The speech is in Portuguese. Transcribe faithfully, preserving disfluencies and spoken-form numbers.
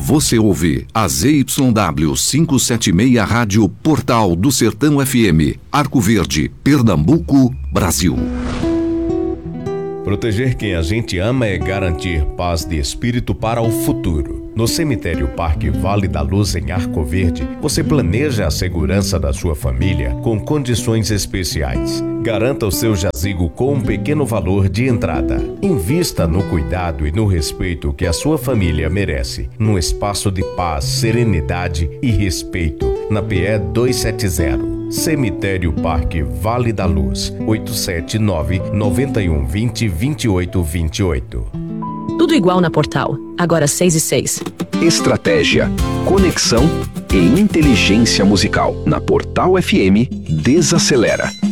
Você ouve a Z Y W quinhentos e setenta e seis Rádio Portal do Sertão F M, Arco Verde, Pernambuco, Brasil. Proteger quem a gente ama é garantir paz de espírito para o futuro. No Cemitério Parque Vale da Luz, em Arco Verde, você planeja a segurança da sua família com condições especiais. Garanta o seu jazigo com um pequeno valor de entrada. Invista no cuidado e no respeito que a sua família merece, num espaço de paz, serenidade e respeito. Na P E duzentos e setenta. Cemitério Parque Vale da Luz, oito sete nove, nove um dois zero, dois oito dois oito. Tudo igual na Portal, agora seis e seis. Estratégia, conexão e inteligência musical. Na Portal F M, desacelera.